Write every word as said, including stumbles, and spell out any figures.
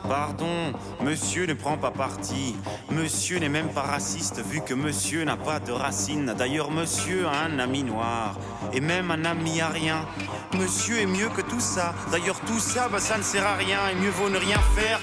Pardon, monsieur ne prend pas parti. Monsieur n'est même pas raciste vu que monsieur n'a pas de racines. D'ailleurs, monsieur a un ami noir et même un ami arien. Monsieur est mieux que tout ça. D'ailleurs, tout ça, bah, ça ne sert à rien et mieux vaut ne rien faire